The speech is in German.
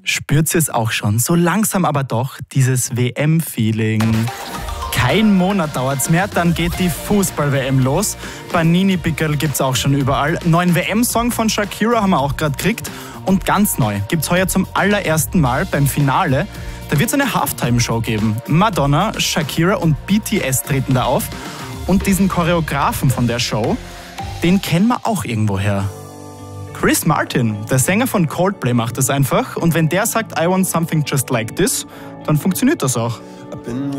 Spürt ihr es auch schon? So langsam aber doch, dieses WM-Feeling. Kein Monat dauert's mehr, dann geht die Fußball-WM los. Panini-Pickerl gibt's auch schon überall. Neuen WM-Song von Shakira haben wir auch gerade gekriegt. Und ganz neu gibt's heuer zum allerersten Mal beim Finale. Da wird's eine Halftime-Show geben. Madonna, Shakira und BTS treten da auf. Und diesen Choreografen von der Show, den kennen wir auch irgendwoher. Chris Martin, der Sänger von Coldplay, macht das einfach. Und wenn der sagt, I want something just like this, dann funktioniert das auch.